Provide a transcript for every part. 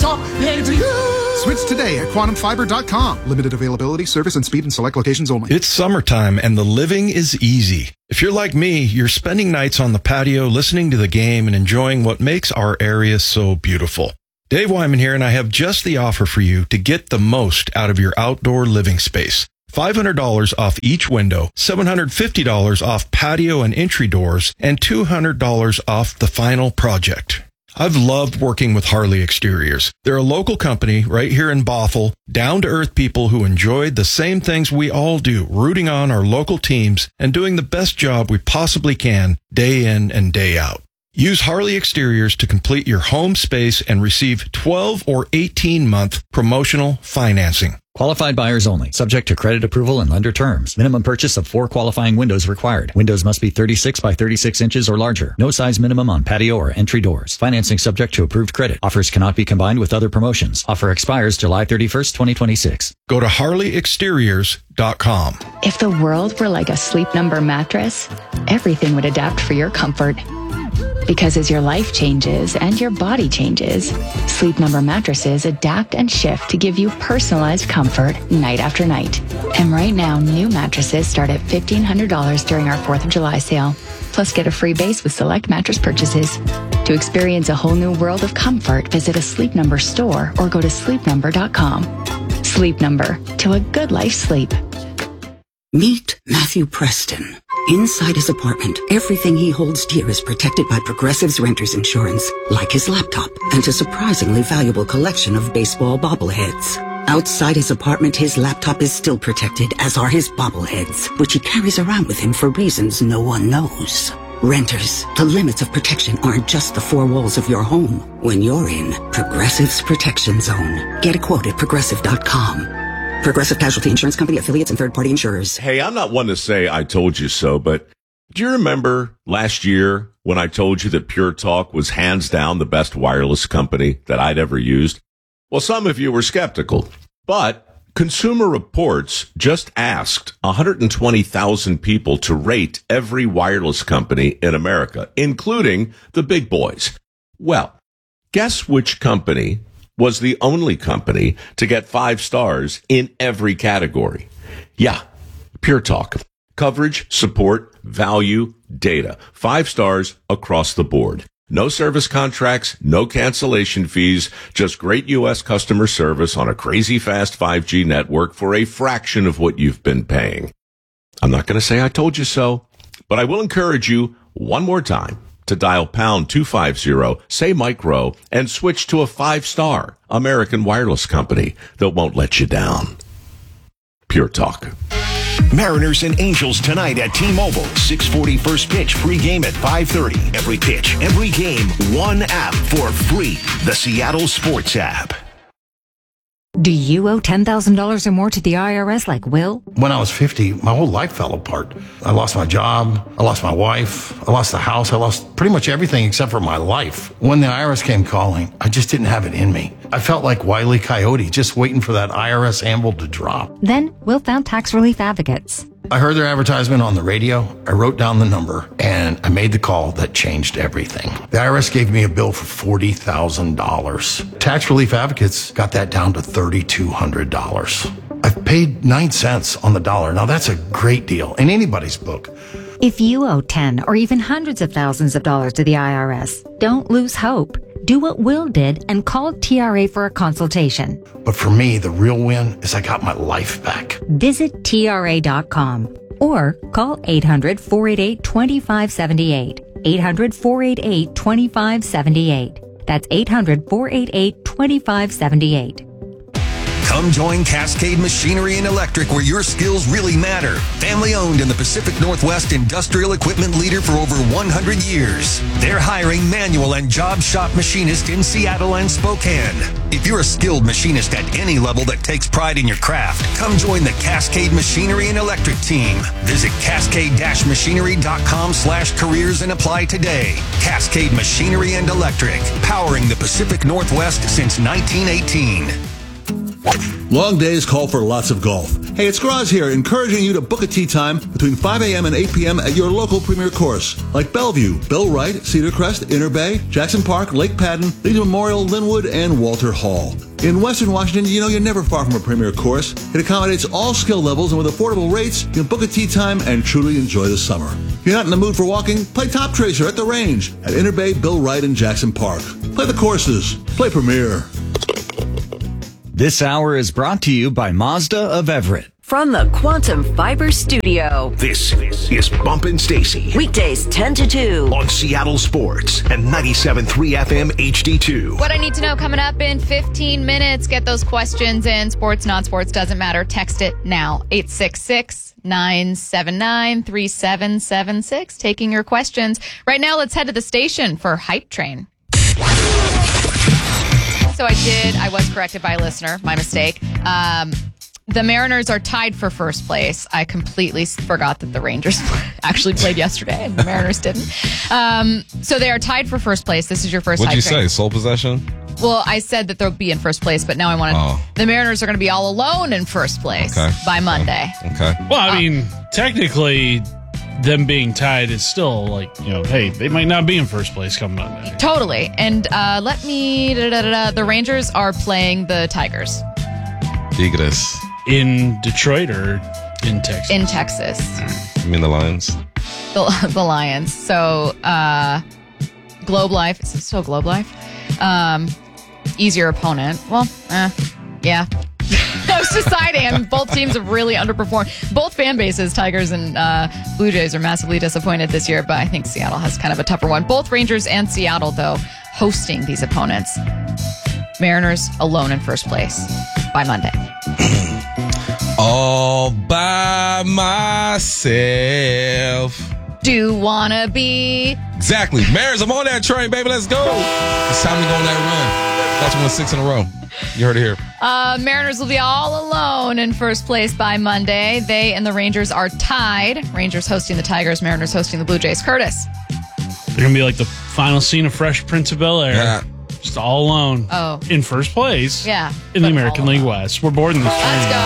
Switch today at quantumfiber.com. Limited availability, service, and speed in select locations only. It's summertime and the living is easy. If you're like me, you're spending nights on the patio listening to the game and enjoying what makes our area so beautiful. Dave Wyman here, and I have just the offer for you to get the most out of your outdoor living space. $500 off each window, $750 off patio and entry doors, and $200 off the final project. I've loved working with Harley Exteriors. They're a local company right here in Bothell, down-to-earth people who enjoy the same things we all do, rooting on our local teams and doing the best job we possibly can day in and day out. Use Harley Exteriors to complete your home space and receive 12 or 18-month promotional financing. Qualified buyers only. Subject to credit approval and lender terms. Minimum purchase of 4 qualifying windows required. Windows must be 36 by 36 inches or larger. No size minimum on patio or entry doors. Financing subject to approved credit. Offers cannot be combined with other promotions. Offer expires July 31st, 2026. Go to HarleyExteriors.com. If the world were like a Sleep Number mattress, everything would adapt for your comfort. Because as your life changes and your body changes, Sleep Number mattresses adapt and shift to give you personalized comfort night after night. And right now, new mattresses start at $1,500 during our 4th of July sale. Plus, get a free base with select mattress purchases. To experience a whole new world of comfort, visit a Sleep Number store or go to sleepnumber.com. Sleep Number, to a good life sleep. Meet Matthew Preston. Inside his apartment, everything he holds dear is protected by Progressive's renter's insurance, like his laptop and a surprisingly valuable collection of baseball bobbleheads. Outside his apartment, his laptop is still protected, as are his bobbleheads, which he carries around with him for reasons no one knows. Renters, the limits of protection aren't just the 4 walls of your home. When you're in Progressive's Protection Zone, get a quote at Progressive.com. Progressive Casualty Insurance Company, affiliates, and third-party insurers. Hey, I'm not one to say I told you so, but do you remember last year when I told you that Pure Talk was hands down the best wireless company that I'd ever used? Well, some of you were skeptical, but Consumer Reports just asked 120,000 people to rate every wireless company in America, including the big boys. Well, guess which company was the only company to get 5 stars in every category? Yeah, Pure Talk. Coverage, support, value, data. 5 stars across the board. No service contracts, no cancellation fees, just great U.S. customer service on a crazy fast 5G network for a fraction of what you've been paying. I'm not going to say I told you so, but I will encourage you one more time to dial pound 250, say micro, and switch to a 5-star American wireless company that won't let you down. Pure Talk. Mariners and Angels tonight at T-Mobile. 6:40 first pitch, pregame at 5:30. Every pitch, every game, one app for free. The Seattle Sports app. Do you owe $10,000 or more to the IRS like Will? When I was 50, my whole life fell apart. I lost my job. I lost my wife. I lost the house. I lost pretty much everything except for my life. When the IRS came calling, I just didn't have it in me. I felt like Wile E. Coyote, just waiting for that IRS anvil to drop. Then Will found Tax Relief Advocates. I heard their advertisement on the radio. I wrote down the number, and I made the call that changed everything. The IRS gave me a bill for $40,000. Tax Relief Advocates got that down to $3,200. I've paid 9 cents on the dollar. Now, that's a great deal in anybody's book. If you owe 10 or even hundreds of thousands of dollars to the IRS, don't lose hope. Do what Will did and call TRA for a consultation. But for me, the real win is I got my life back. Visit TRA.com or call 800-488-2578. 800-488-2578. That's 800-488-2578. Come join Cascade Machinery and Electric, where your skills really matter. Family owned and the Pacific Northwest industrial equipment leader for over 100 years. They're hiring manual and job shop machinists in Seattle and Spokane. If you're a skilled machinist at any level that takes pride in your craft, come join the Cascade Machinery and Electric team. Visit cascade-machinery.com/careers and apply today. Cascade Machinery and Electric, powering the Pacific Northwest since 1918. Long days call for lots of golf. Hey, it's Graz here, encouraging you to book a tee time between 5 a.m. and 8 p.m. at your local premier course, like Bellevue, Bill Wright, Cedar Crest, Inner Bay, Jackson Park, Lake Padden, Legion Memorial, Linwood, and Walter Hall. In Western Washington, you know you're never far from a premier course. It accommodates all skill levels, and with affordable rates, you can book a tee time and truly enjoy the summer. If you're not in the mood for walking, play Top Tracer at the range at Inner Bay, Bill Wright, and Jackson Park. Play the courses. Play Premier. This hour is brought to you by Mazda of Everett. From the Quantum Fiber Studio. This is Bumpin' Stacy. Weekdays 10 to 2. On Seattle Sports and 97.3 FM HD2. What I need to know coming up in 15 minutes. Get those questions in. Sports, non-sports, doesn't matter. Text it now. 866-979-3776. Taking your questions. Right now, let's head to the station for Hype Train. So I was corrected by a listener. My mistake. The Mariners are tied for first place. I completely forgot that the Rangers actually played yesterday and the Mariners didn't. So they are tied for first place. This is your first. What'd you say? Sole possession? Well, I said that they'll be in first place, but now I want to. The Mariners are going to be all alone in first place by Monday. Okay. Well, I mean, technically, them being tied is still like, hey, they might not be in first place come Monday. Totally. And the Rangers are playing the Tigers. Tigres. In Detroit or in Texas? In Texas. You mean the Lions? The Lions. So, Globe Life. Is it still Globe Life? Easier opponent. Well, yeah. I was deciding. I mean, both teams have really underperformed. Both fan bases, Tigers and Blue Jays, are massively disappointed this year, but I think Seattle has kind of a tougher one. Both Rangers and Seattle, though, hosting these opponents. Mariners alone in first place by Monday. All by myself. Do wanna be. Exactly. Mariners, I'm on that train, baby. Let's go. It's time to go on that run. That's 1-6 in a row. You heard it here. Mariners will be all alone in first place by Monday. They and the Rangers are tied. Rangers hosting the Tigers, Mariners hosting the Blue Jays. Curtis. They're going to be like the final scene of Fresh Prince of Bel-Air. Yeah. Just all alone. Oh. In first place. Yeah. In the American League West. We're boarding this train. Let's go.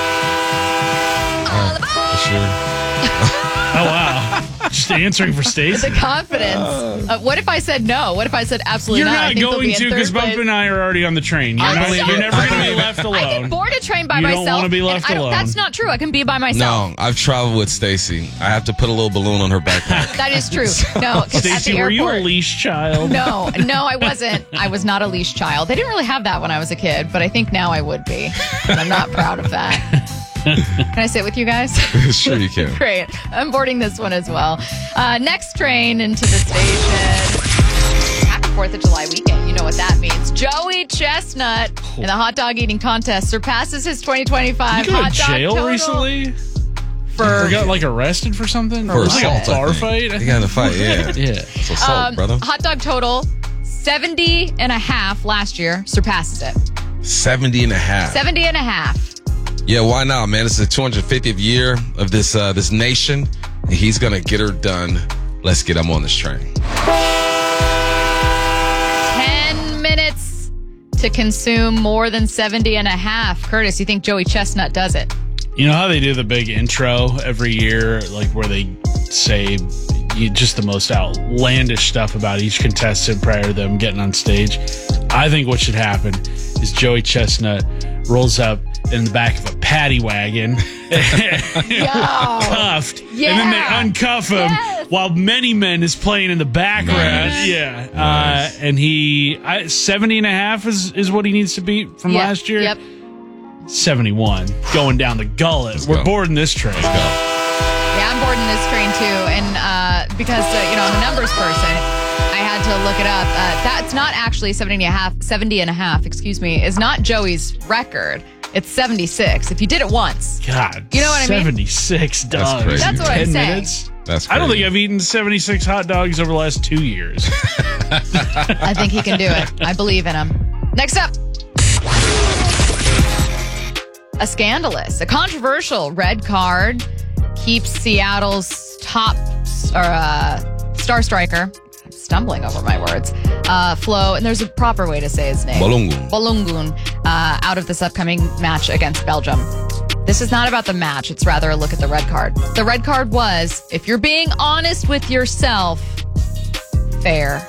Sure. Oh, wow. Just answering for Stacey. The confidence. What if I said no? What if I said absolutely not? You're not going to, because Bump and I are already on the train. You're never going to be left alone. I can board a train by myself. You don't want to be left alone. That's not true. I can be by myself. No, I've traveled with Stacey. I have to put a little balloon on her backpack. That is true. No, Stacey, were you a leash child? No, I wasn't. I was not a leash child. They didn't really have that when I was a kid, but I think now I would be. And I'm not proud of that. Can I sit with you guys? Sure you can. Great. I'm boarding this one as well. Next train into the station. Happy 4th of July weekend. You know what that means. Joey Chestnut in the hot dog eating contest surpasses his 2025 you hot dog jail total. recently? Or got arrested for something? For assault, like a bar fight? He got in a fight, yeah. Yeah. It's assault, brother. Hot dog total 70.5 last year. Surpasses it. 70.5. 70.5. Yeah, why not, man? It's the 250th year of this nation. And he's going to get her done. Let's get him on this train. 10 minutes to consume more than 70.5. Curtis, you think Joey Chestnut does it? You know how they do the big intro every year, where they say just the most outlandish stuff about each contestant prior to them getting on stage? I think what should happen is Joey Chestnut rolls up in the back of a paddy wagon, cuffed, and then they uncuff him while Many Men is playing in the background. Nice. Yeah, Nice. and 70.5 is what he needs to beat from last year. Yep. 71 going down the gullet. We're boarding this train. Let's go. Yeah, I'm boarding this train too, and because I'm a numbers person, I had to look it up. That's not actually 70.5. Excuse me, is not Joey's record. It's 76. If you did it once, God, you know what I mean? 76 dogs. That's crazy. That's what I'm 10 saying. minutes. That's crazy. I don't think I've eaten 76 hot dogs over the last 2 years. I think he can do it. I believe in him. Next up. A controversial red card keeps Seattle's top star striker. stumbling over my words. Flo, and there's a proper way to say his name. Balogun, out of this upcoming match against Belgium. This is not about the match. It's rather a look at the red card. The red card was, if you're being honest with yourself, fair.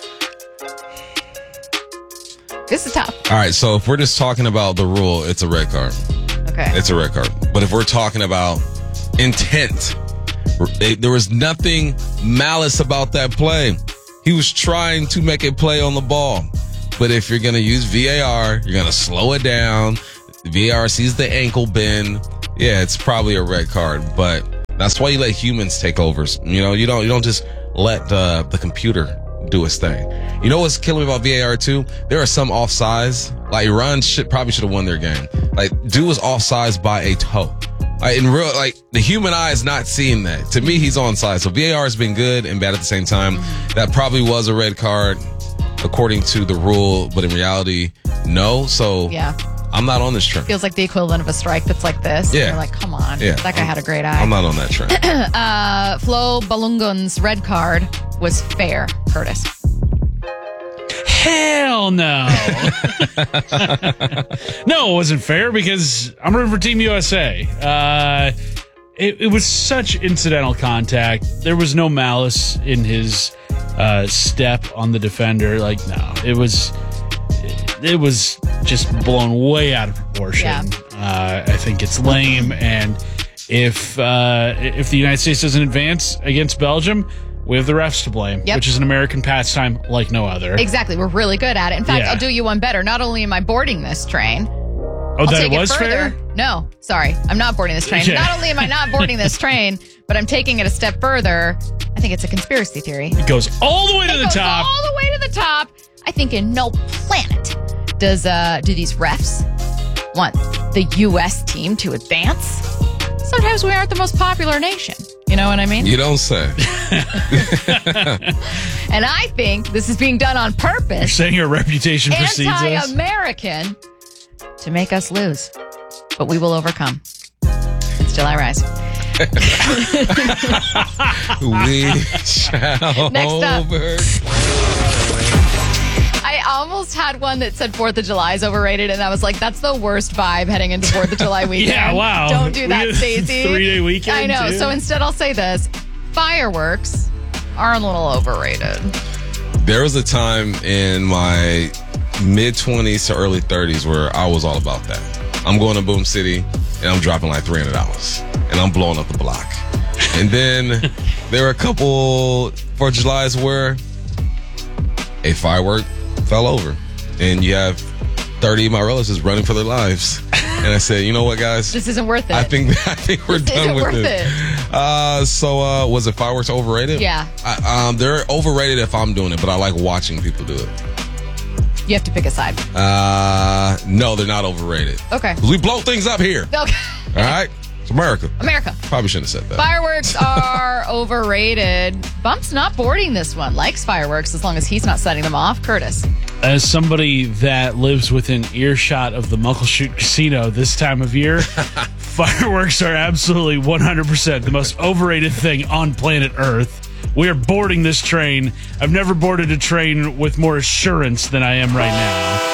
This is tough. All right, so if we're just talking about the rule, it's a red card. Okay. It's a red card. But if we're talking about intent, there was nothing malice about that play. He was trying to make a play on the ball. But if you're going to use VAR, you're going to slow it down. VAR sees the ankle bend. Yeah, it's probably a red card. But that's why you let humans take over. You know, you don't just let the computer do its thing. You know what's killing me about VAR too? There are some offsides. Like Iran probably should have won their game. Like dude was offsides by a toe. Like in real, like the human eye is not seeing that. To me, he's onside. So VAR has been good and bad at the same time. That probably was a red card according to the rule, but in reality, no. So yeah, I'm not on this trend. Feels like the equivalent of a strike that's like this. Yeah. You're like, come on. Yeah. That guy had a great eye. I'm not on that trend. Flo Balungun's red card was fair, Curtis. Hell no. No, it wasn't fair because I'm rooting for Team USA. It was such incidental contact. There was no malice in his step on the defender. Like, no, it was just blown way out of proportion. Yeah. I think it's lame. And if the United States doesn't advance against Belgium, we have the refs to blame, which is an American pastime like no other. Exactly. We're really good at it. In fact, Yeah. I'll do you one better. Not only am I boarding this train, Oh, I'll that take it was it further. fair? No, sorry. I'm not boarding this train. Okay. Not only am I not boarding this train, but I'm taking it a step further. I think it's a conspiracy theory. It goes all the way to the top. All the way to the top. I think in no planet do these refs want the U.S. team to advance. Sometimes we aren't the most popular nation. You know what I mean? You don't say. And I think this is being done on purpose. You're saying your reputation precedes us? Anti-American to make us lose. But we will overcome. And still I rise. We shall Next up. overcome. I almost had one that said 4th of July is overrated, and I was like, that's the worst vibe heading into 4th of July weekend. Yeah, wow. Don't do that, We had Stacey. 3-day weekend, I know. too. So instead, I'll say this. Fireworks are a little overrated. There was a time in my mid-20s to early 30s where I was all about that. I'm going to Boom City, and I'm dropping like $300, and I'm blowing up the block. And then there were a couple 4th of Julys where a firework fell over, and you have 30 of my relatives running for their lives. And I said, you know what, guys? This isn't worth it. I think we're This done isn't with worth this. So was it fireworks overrated? Yeah. They're overrated if I'm doing it, but I like watching people do it. You have to pick a side. No, they're not overrated. Okay. 'Cause we blow things up here. Okay. All right? It's America. America. Probably shouldn't have said that. Fireworks are overrated. Bump's not boarding this one. Likes fireworks as long as he's not setting them off. Curtis. As somebody that lives within earshot of the Muckleshoot Casino this time of year, fireworks are absolutely 100% the most overrated thing on planet Earth. We are boarding this train. I've never boarded a train with more assurance than I am right now.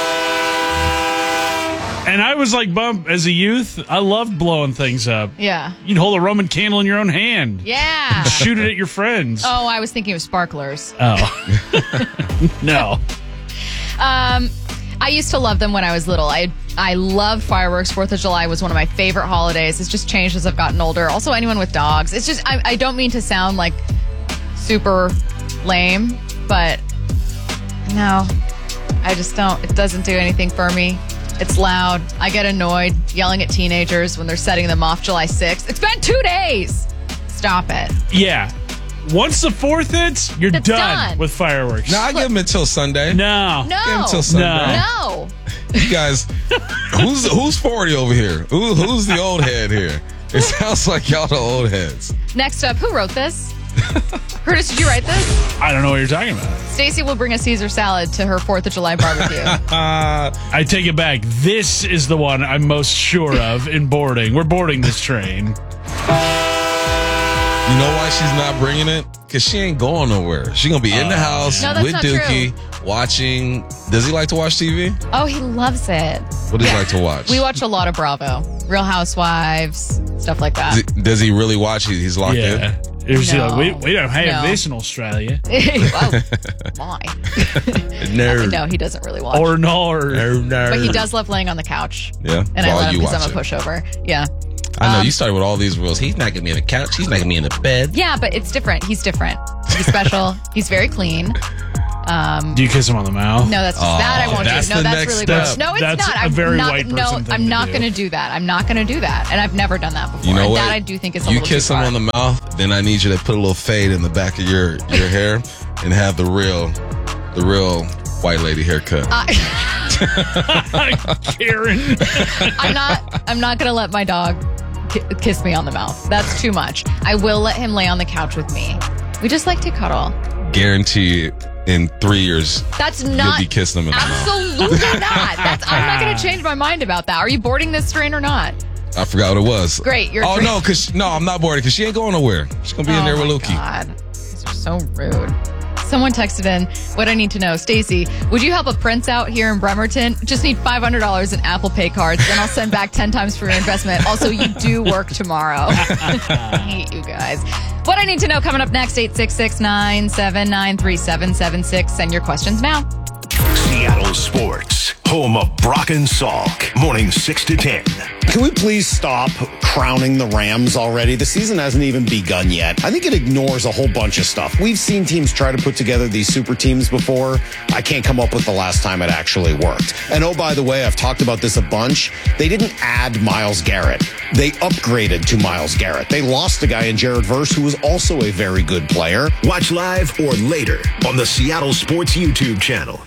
And I was like Bump as a youth. I loved blowing things up. Yeah. You'd hold a Roman candle in your own hand. Yeah. Shoot it at your friends. Oh, I was thinking of sparklers. Oh. No. I used to love them when I was little. I love fireworks. 4th of July was one of my favorite holidays. It's just changed as I've gotten older. Also, anyone with dogs. It's just, I don't mean to sound like super lame, but no, I just don't. It doesn't do anything for me. It's loud. I get annoyed yelling at teenagers when they're setting them off July 6th. It's been 2 days. Stop it. Yeah. Once the 4th hits, you're It's done. with fireworks. No, I give them until Sunday. No. No. Give them till Sunday. No. You guys, who's 40 over here? Who's the old head here? It sounds like y'all the old heads. Next up, who wrote this? Curtis, did you write this? I don't know what you're talking about. Stacey will bring a Caesar salad to her 4th of July barbecue. I take it back. This is the one I'm most sure of in boarding. We're boarding this train. You know why she's not bringing it? Because she ain't going nowhere. She going to be in the house with Dookie watching. Does he like to watch TV? Oh, he loves it. What does he like to watch? We watch a lot of Bravo, Real Housewives, stuff like that. Does he really watch? He's locked in? No. We don't have this in Australia. Oh, why? No. No, he doesn't really watch. Or no. But he does love laying on the couch. Yeah. And I let him because I'm a watch pushover. Yeah. I know you started with all these rules. He's not getting me on the couch. He's not getting me in the bed. Yeah, but it's different. He's different. He's special. He's very clean. Do you kiss him on the mouth? No, that's just that I won't do. No, that's really gross. No, it's that's not. a I'm very not, white person no, thing I'm to not do. going to do that. I'm not going to do that. And I've never done that before. You know and what? that I do think is a you little kiss too him far. on the mouth, then I need you to put a little fade in the back of your hair and have the real white lady haircut. Karen. I'm not going to let my dog kiss me on the mouth. That's too much. I will let him lay on the couch with me. We just like to cuddle. Guarantee in 3 years, that's not. You'll be kissing him in the mouth. Absolutely not. I'm not going to change my mind about that. Are you boarding this train or not? I forgot what it was. Great. You're no, I'm not bored because she ain't going nowhere. She's going to be in there with Lukey. God. These are so rude. Someone texted in, what I need to know. Stacy, would you help a prince out here in Bremerton? Just need $500 in Apple Pay cards, then I'll send back 10 times for your investment. Also, you do work tomorrow. I hate you guys. What I need to know coming up next, 866-979-3776. Send your questions now. Seattle Sports, home of Brock and Salk, morning 6 to 10. Can we please stop crowning the Rams already? The season hasn't even begun yet. I think it ignores a whole bunch of stuff. We've seen teams try to put together these super teams before. I can't come up with the last time it actually worked. And oh, by the way, I've talked about this a bunch. They didn't add Myles Garrett. They upgraded to Myles Garrett. They lost a guy in Jared Verse who was also a very good player. Watch live or later on the Seattle Sports YouTube channel.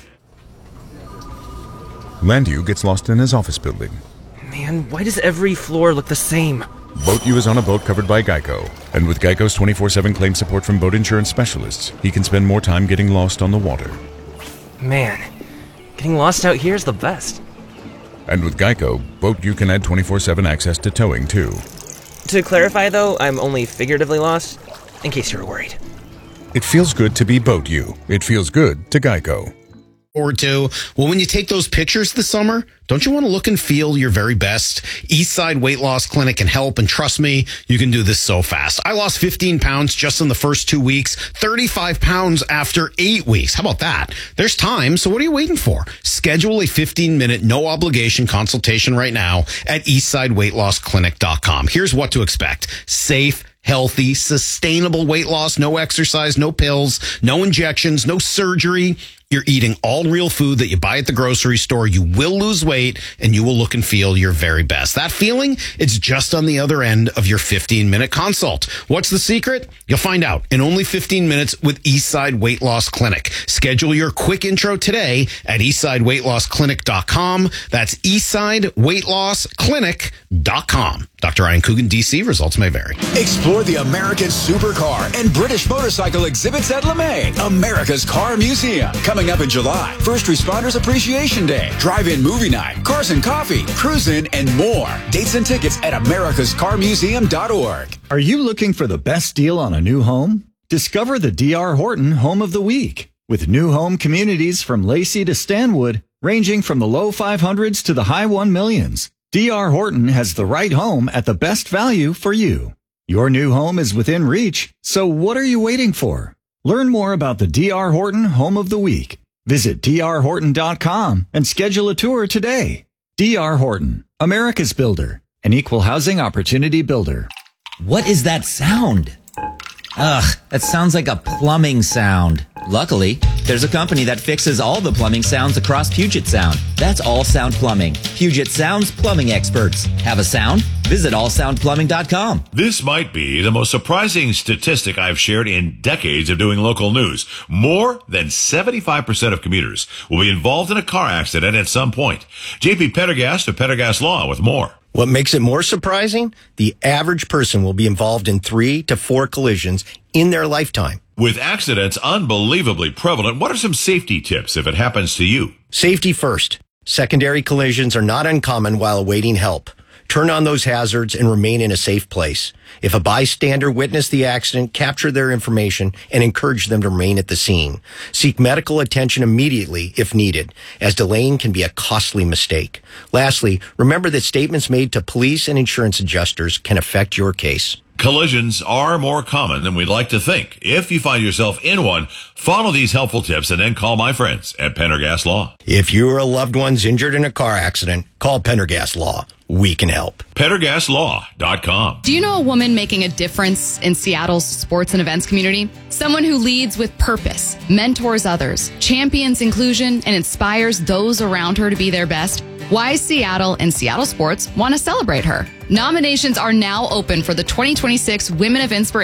Landu gets lost in his office building. Man, why does every floor look the same? Boat U is on a boat covered by Geico. And with Geico's 24/7 claim support from boat insurance specialists, he can spend more time getting lost on the water. Man, getting lost out here is the best. And with Geico, Boat U can add 24/7 access to towing, too. To clarify, though, I'm only figuratively lost, in case you were worried. It feels good to be Boat U. It feels good to Geico. Or two. Well, when you take those pictures this summer, don't you want to look and feel your very best? Eastside Weight Loss Clinic can help, and trust me, you can do this so fast. I lost 15 pounds just in the first 2 weeks, 35 pounds after 8 weeks. How about that? There's time, so what are you waiting for? Schedule a 15-minute, no-obligation consultation right now at eastsideweightlossclinic.com. Here's what to expect. Safe, healthy, sustainable weight loss, no exercise, no pills, no injections, no surgery. You're eating all real food that you buy at the grocery store. You will lose weight and you will look and feel your very best. That feeling, it's just on the other end of your 15-minute consult. What's the secret? You'll find out in only 15 minutes with Eastside Weight Loss Clinic. Schedule your quick intro today at eastsideweightlossclinic.com. That's eastsideweightlossclinic.com. Dr. Ryan Coogan, DC. Results may vary. Explore the American Supercar and British Motorcycle exhibits at LeMay, America's Car Museum. Coming up in July, First Responders Appreciation Day, drive-in movie night, cars and coffee, cruise-in, and more. Dates and tickets at americascarmuseum.org. Are you looking for the best deal on a new home? Discover the D.R. Horton Home of the Week. With new home communities from Lacey to Stanwood, ranging from the low 500s to the high 1 millions. D.R. Horton has the right home at the best value for you. Your new home is within reach, so what are you waiting for? Learn more about the D.R. Horton Home of the Week. Visit drhorton.com and schedule a tour today. D.R. Horton, America's builder, an equal housing opportunity builder. What is that sound? Ugh, that sounds like a plumbing sound. Luckily, there's a company that fixes all the plumbing sounds across Puget Sound. That's All Sound Plumbing. Puget Sound's plumbing experts. Have a sound? Visit allsoundplumbing.com. This might be the most surprising statistic I've shared in decades of doing local news. More than 75% of commuters will be involved in a car accident at some point. JP Pendergast of Pendergast Law with more. What makes it more surprising? The average person will be involved in 3 to 4 collisions in their lifetime. With accidents unbelievably prevalent, what are some safety tips if it happens to you? Safety first. Secondary collisions are not uncommon while awaiting help. Turn on those hazards and remain in a safe place. If a bystander witnessed the accident, capture their information and encourage them to remain at the scene. Seek medical attention immediately if needed, as delaying can be a costly mistake. Lastly, remember that statements made to police and insurance adjusters can affect your case. Collisions are more common than we'd like to think. If you find yourself in one, follow these helpful tips and then call my friends at Pendergast Law. If you or a loved one's injured in a car accident, call Pendergast Law. We can help. PendergastLaw.com. Do you know a woman making a difference in Seattle's sports and events community? Someone who leads with purpose, mentors others, champions inclusion, and inspires those around her to be their best? Why Seattle and Seattle Sports want to celebrate her. Nominations are now open for the 2026 Women of Inspiration